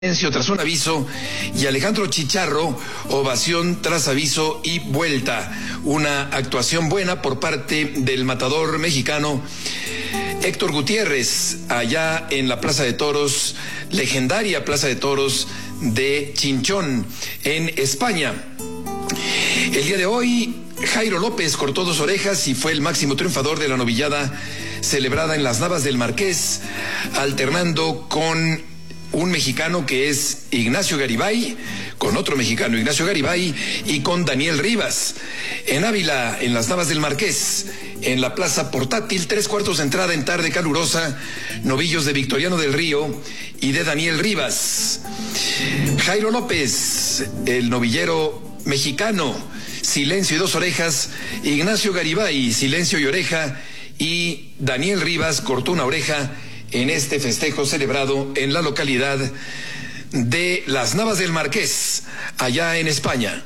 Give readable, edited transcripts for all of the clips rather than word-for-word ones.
Tras un aviso, y Alejandro Chicharro, ovación tras aviso y vuelta. Una actuación buena por parte del matador mexicano Héctor Gutiérrez, allá en la Plaza de Toros, legendaria Plaza de Toros de Chinchón, en España. El día de hoy, Jairo López cortó 2 orejas y fue el máximo triunfador de la novillada celebrada en las Navas del Marqués, alternando con un mexicano que es Ignacio Garibay, con otro mexicano, Ignacio Garibay, y con Daniel Rivas. En Ávila, en las Navas del Marqués, en la Plaza Portátil, 3/4 de entrada en tarde calurosa, novillos de Victoriano del Río y de Daniel Rivas. Jairo López, el novillero mexicano, silencio y 2 orejas. Ignacio Garibay, silencio y oreja. Y Daniel Rivas cortó 1 oreja en este festejo celebrado en la localidad de las Navas del Marqués, allá en España.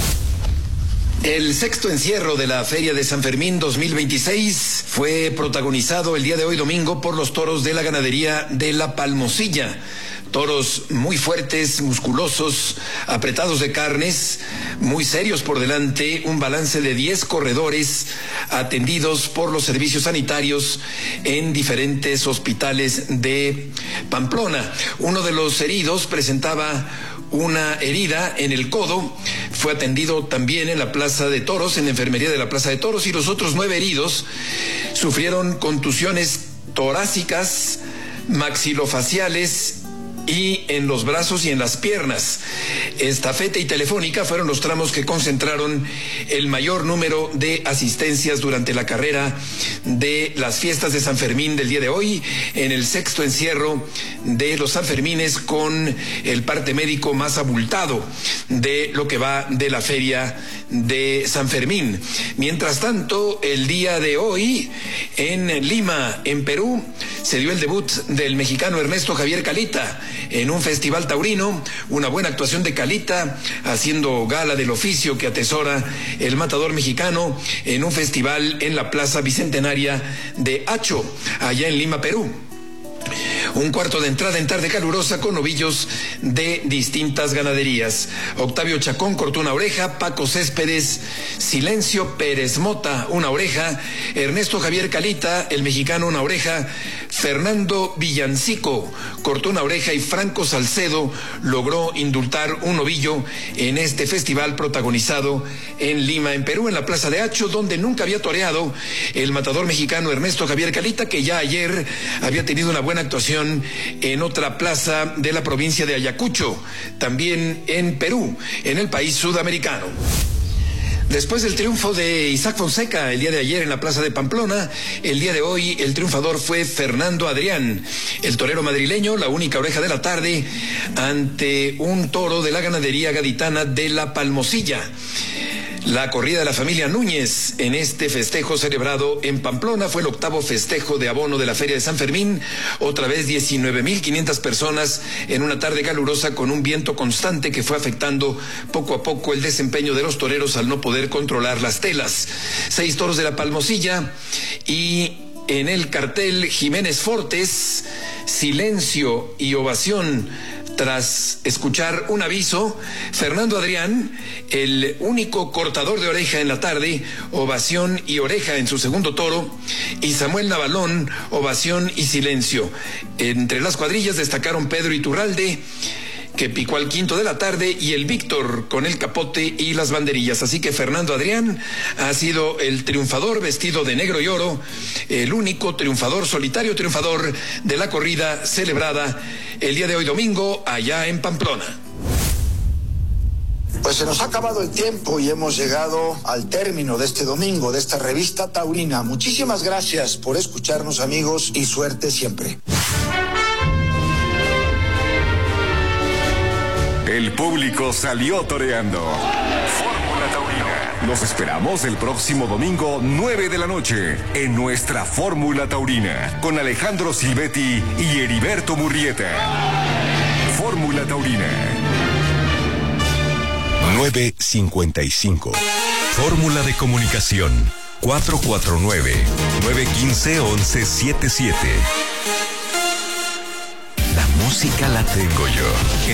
El 6º encierro de la Feria de San Fermín 2026 fue protagonizado el día de hoy domingo por los toros de la ganadería de La Palmosilla. Toros muy fuertes, musculosos, apretados de carnes, muy serios por delante, un balance de 10 corredores atendidos por los servicios sanitarios en diferentes hospitales de Pamplona. Uno de los heridos presentaba una herida en el codo, fue atendido también en la Plaza de Toros, en la enfermería de la Plaza de Toros, y los otros 9 heridos sufrieron contusiones torácicas, maxilofaciales y en los brazos y en las piernas. Estafeta y telefónica fueron los tramos que concentraron el mayor número de asistencias durante la carrera de las fiestas de San Fermín del día de hoy, en el 6º encierro de los Sanfermines, con el parte médico más abultado de lo que va de la feria de San Fermín. Mientras tanto, el día de hoy en Lima, en Perú, se dio el debut del mexicano Ernesto Javier Calita en un festival taurino. Una buena actuación de Calita, haciendo gala del oficio que atesora el matador mexicano en un festival en la Plaza Bicentenaria de Hacho, allá en Lima, Perú. 1/4 de entrada en tarde calurosa con novillos de distintas ganaderías. Octavio Chacón cortó 1 oreja, Paco Céspedes, Silencio Pérez Mota 1 oreja, Ernesto Javier Calita, el mexicano, 1 oreja, Fernando Villancico cortó 1 oreja y Franco Salcedo logró indultar un novillo en este festival protagonizado en Lima, en Perú, en la Plaza de Hacho, donde nunca había toreado el matador mexicano Ernesto Javier Calita, que ya ayer había tenido una buena actuación en otra plaza de la provincia de Ayacucho, también en Perú, en el país sudamericano. Después del triunfo de Isaac Fonseca el día de ayer en la Plaza de Pamplona, el día de hoy el triunfador fue Fernando Adrián, el torero madrileño, la única oreja de la tarde ante un toro de la ganadería gaditana de La Palmosilla. La corrida de la familia Núñez en este festejo celebrado en Pamplona fue el 8º festejo de abono de la Feria de San Fermín. Otra vez 19,500 personas en una tarde calurosa con un viento constante que fue afectando poco a poco el desempeño de los toreros al no poder controlar las telas. 6 toros de La Palmosilla y en el cartel Jiménez Fortes, silencio y ovación. Tras escuchar un aviso, Fernando Adrián, el único cortador de oreja en la tarde, ovación y oreja en su segundo toro, y Samuel Navalón, ovación y silencio. Entre las cuadrillas destacaron Pedro Iturralde, que picó al 5 de la tarde, y el Víctor con el capote y las banderillas. Así que Fernando Adrián ha sido el triunfador vestido de negro y oro, el único triunfador, solitario triunfador de la corrida celebrada el día de hoy domingo allá en Pamplona. Pues se nos ha acabado el tiempo y hemos llegado al término de este domingo, de esta revista taurina. Muchísimas gracias por escucharnos, amigos, y suerte siempre. El público salió toreando. Fórmula Taurina. Los esperamos el próximo domingo, 9 de la noche, en nuestra Fórmula Taurina, con Alejandro Silvetti y Heriberto Murrieta. Fórmula Taurina. 9:55. Fórmula de comunicación 449-915-1177. música la tengo yo.